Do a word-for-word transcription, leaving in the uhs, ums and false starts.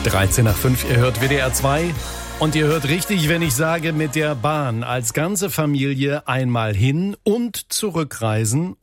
dreizehn nach fünf, ihr hört W D R zwei und ihr hört richtig, wenn ich sage, mit der Bahn als ganze Familie einmal hin und zurückreisen